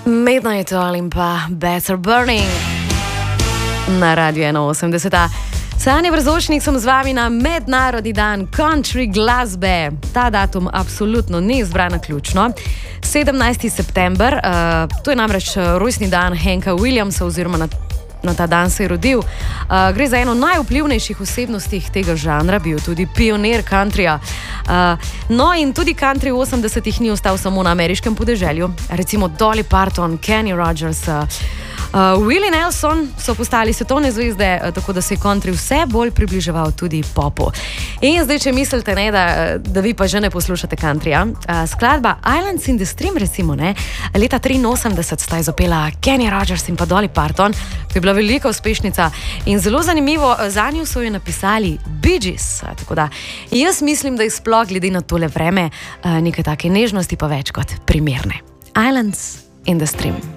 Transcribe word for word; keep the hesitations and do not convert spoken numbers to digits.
Midnight Oil in pa Better Burning na Radiu ena osemdeset. Sanja Brzočnik sem z vami na mednarodni dan country glasbe. Ta datum absolutno ni izbran ključno. sedemnajsti september, uh, to je namreč rojstni dan Hanka Williamsa, oziroma na, na ta dan se je rodil. Uh, gre za eno najvplivnejših osebnosti tega žanra, bil tudi pionir countryja. Uh, no in tudi country v osemdesetih ni ostal samo na ameriškem podeželju. Recimo Dolly Parton, Kenny Rogers, uh, Uh, Willie Nelson so postali svetovne zvezde, uh, tako da se je country vse bolj približeval tudi popu. In zdaj, če mislite, ne, da, da vi pa že ne poslušate countryja, uh, skladba Islands in the Stream, recimo, ne, leta triinosemdeset sta izopela Kenny Rogers in pa Dolly Parton, to je bila velika uspešnica in zelo zanimivo, za njo so jo napisali Bee Gees, uh, tako da jaz mislim, da je sploh glede na tole vreme uh, nekaj take nežnosti pa več kot primerne. Islands in the Stream.